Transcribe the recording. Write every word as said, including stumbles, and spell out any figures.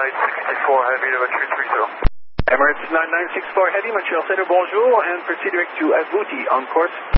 nine six four Heavy, November three three zero. Emirates nine nine six four Heavy, Montreal Center, bonjour, and proceed direct to Abuti on course.